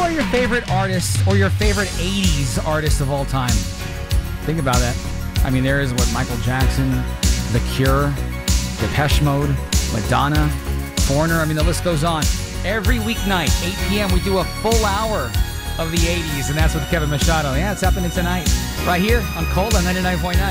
are your favorite artists or your favorite 80s artists of all time? Think about that. I mean, there is Michael Jackson, The Cure, Depeche Mode, Madonna, Foreigner. I mean, the list goes on. Every weeknight, 8 p.m., we do a full hour of the 80s, and that's with Kevin Machado. Yeah, it's happening tonight. Right here on Cold on 99.9.